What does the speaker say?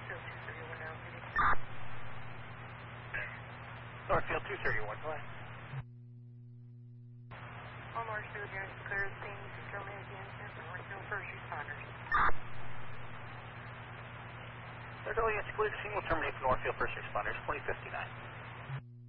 Northfield 231, go ahead. All Northfield units clear the scene, determine the incident for Northfield first responders. Third all units clear the scene, will terminate for Northfield first responders, 2059.